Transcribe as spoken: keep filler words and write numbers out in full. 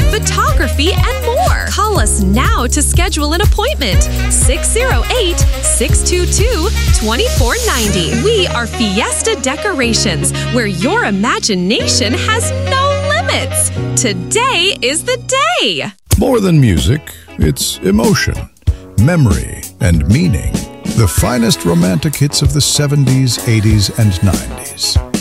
photography, and more. Call us now to schedule an appointment. six oh eight, six two two, two four nine oh. We are Fiesta Decorations, where your imagination has no limits. Today is the day. More than music, it's emotion, memory, and meaning. The finest romantic hits of the seventies, eighties, and nineties.